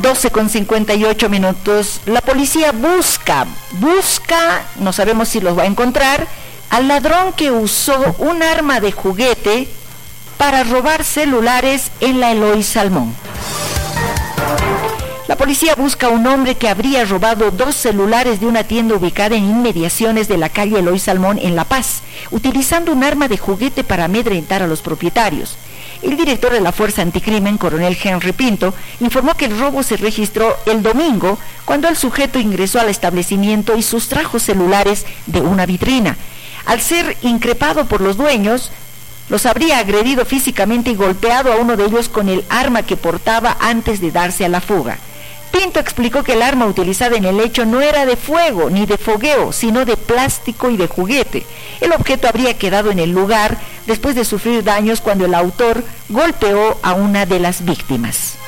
12:58. La policía busca, no sabemos si los va a encontrar, al ladrón que usó un arma de juguete para robar celulares en la Eloy Salmón. La policía busca a un hombre que habría robado 2 celulares de una tienda ubicada en inmediaciones de la calle Eloy Salmón en La Paz, utilizando un arma de juguete para amedrentar a los propietarios. El director de la Fuerza Anticrimen, coronel Henry Pinto, informó que el robo se registró el domingo cuando el sujeto ingresó al establecimiento y sustrajo celulares de una vitrina. Al ser increpado por los dueños, los habría agredido físicamente y golpeado a uno de ellos con el arma que portaba antes de darse a la fuga. Pinto explicó que el arma utilizada en el hecho no era de fuego ni de fogueo, sino de plástico y de juguete. El objeto habría quedado en el lugar después de sufrir daños cuando el autor golpeó a una de las víctimas.